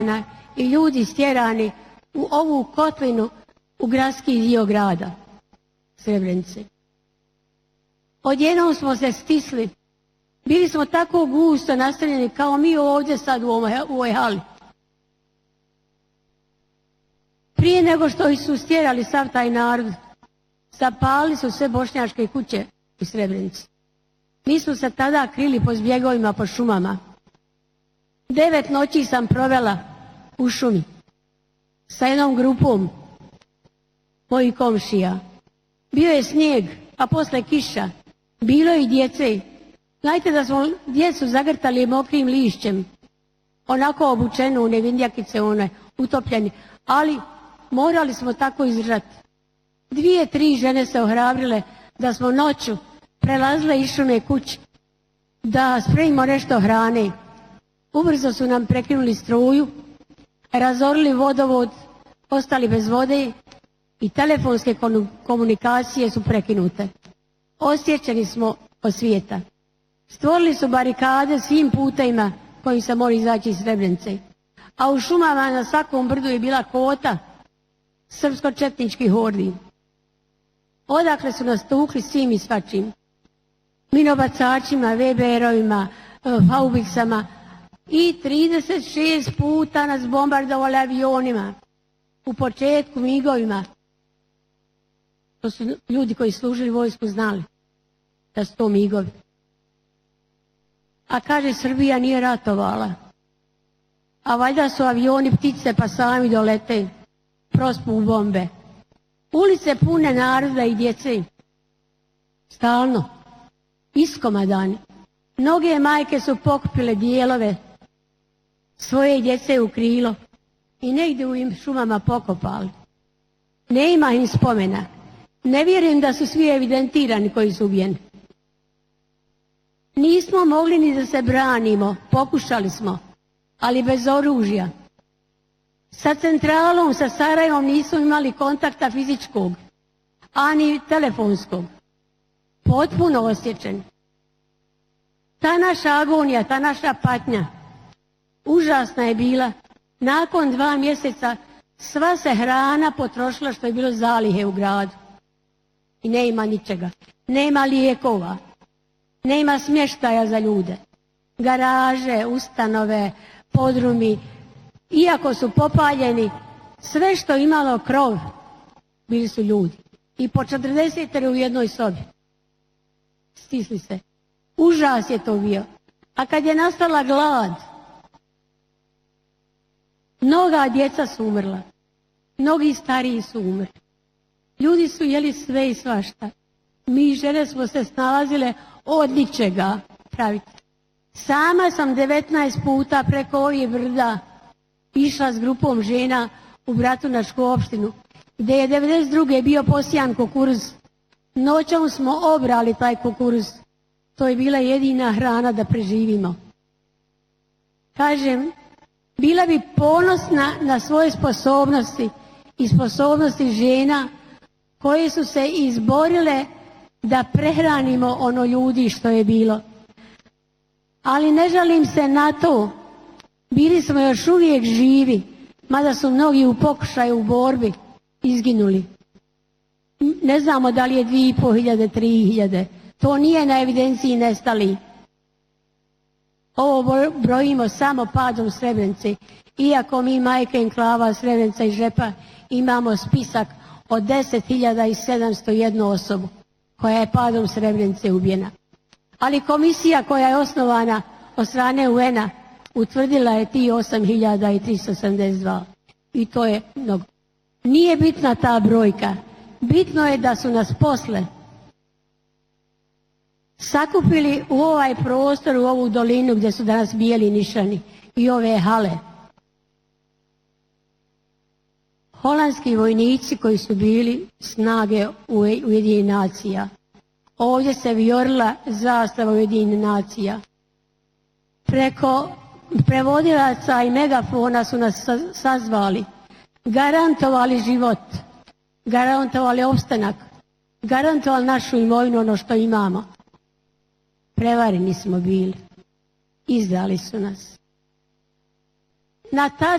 i ljudi stjerani u ovu kotlinu u gradski dio grada Srebrenice. Odjednom smo se stisli. Bili smo tako gusto nastavljeni kao mi ovdje sad u ovoj hali. Prije nego što su stjerali sav taj narod, zapalili su sve bošnjačke kuće u Srebrenici. Mi smo se tada krili po zbjegovima, po šumama. 9 noći sam provela u šumi sa jednom grupom mojih komšija. Bio je snijeg, a posle kiša. Bilo je i djece. Znajte da smo djecu zagrtali mokrim lišćem, onako obučenu u nevindjakice, one utopljeni, ali morali smo tako izdržati. 2, 3 žene se ohrabrile da smo noću prelazile iz šume kući, da spremimo nešto hrane. Ubrzo su nam prekinuli struju, razorili vodovod, ostali bez vode i telefonske komunikacije su prekinute. Osjećani smo od svijeta. Stvorili su barikade svim putevima kojim se mora izaći iz Srebrenice. A u šumama na svakom brdu je bila kvota srpsko-četničkih hordi. Odakle su nas tukli svim i svačim. Minobacačima, VBR-ovima, haubiksama i 36 puta nas bombardovali avionima. U početku migovima. To su ljudi koji služili vojsku znali da su to migovi. A kaže, Srbija nije ratovala. A valjda su avioni ptice pa sami dolete, prospu u bombe. Ulice pune naroda i djece. Stalno. Iskomadani. Mnoge majke su pokupile dijelove svoje djece u krilo i negdje u im šumama pokopali. Ne ima im spomena. Ne vjerujem da su svi evidentirani koji su ubijeni. Nismo mogli ni da se branimo, pokušali smo, ali bez oružja. Sa centralom, sa Sarajevom nismo imali kontakta fizičkog, ani telefonskog. Potpuno osjećen. Ta naša agonija, ta naša patnja, užasna je bila. Nakon 2 mjeseca sva se hrana potrošila što je bilo zalihe u gradu. I ne ima ničega. Nema lijekova. Nema smještaja za ljude. Garaže, ustanove, podrumi. Iako su popaljeni, sve što imalo krov, bili su ljudi. I po 40 u jednoj sobi. Stisli se. Užas je to bio. A kad je nastala glad, mnoga djeca su umrla. Mnogi stariji su umrli. Ljudi su jeli sve i svašta. Mi žene smo se snalazile od ničega praviti. Sama sam 19 puta preko ovih brda išla s grupom žena u Bratunačku opštinu, gdje je 92. bio posijan kukuruz. Noćom smo obrali taj kukuruz. To je bila jedina hrana da preživimo. Kažem, bila bi ponosna na svoje sposobnosti i sposobnosti žena koje su se izborile da prehranimo ono ljudi što je bilo. Ali ne žalim se na to. Bili smo još uvijek živi, mada su mnogi u pokušaju u borbi izginuli. Ne znamo da li je 2500, 3000. To nije na evidenciji nestali. Ovo brojimo samo padom Srebrenice. Iako mi, majke enklava Srebrenica i Žepa, imamo spisak od 10.701 osobu koja je padom Srebrenice ubijena. Ali komisija koja je osnovana od strane UN-a utvrdila je ti 8.372. I to je mnogo. Nije bitna ta brojka. Bitno je da su nas posle sakupili u ovaj prostor, u ovu dolinu gdje su danas bijeli nišani i ove hale. Holandski vojnici koji su bili snage Ujedinjenih nacija. Ovdje se vijorila zastava Ujedinjenih nacija. Preko prevodilaca i megafona su nas sazvali, garantovali život, garantovali opstanak, garantovali našu imovinu, ono što imamo. Prevareni smo bili. Izdali su nas. Na tad